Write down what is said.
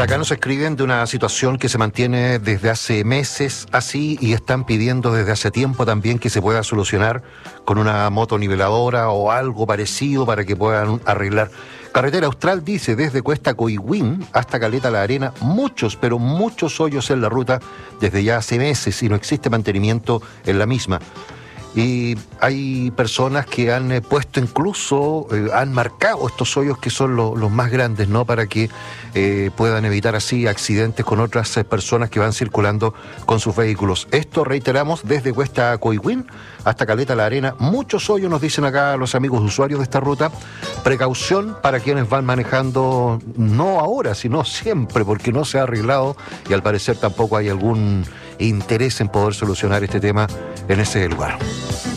acá nos escriben de una situación que se mantiene desde hace meses así y están pidiendo desde hace tiempo también que se pueda solucionar con una motoniveladora o algo parecido para que puedan arreglar. Carretera Austral dice desde Cuesta Coihuín hasta Caleta La Arena, muchos, pero muchos hoyos en la ruta desde ya hace meses y no existe mantenimiento en la misma. Y hay personas que han puesto incluso, han marcado estos hoyos que son los más grandes, ¿no? Para que puedan evitar así accidentes con otras personas que van circulando con sus vehículos. Esto, reiteramos, desde Cuesta Coihuín hasta Caleta La Arena. Muchos hoyos, nos dicen acá los amigos usuarios de esta ruta. Precaución para quienes van manejando, no ahora, sino siempre, porque no se ha arreglado y al parecer tampoco hay algún interés en poder solucionar este tema en ese lugar.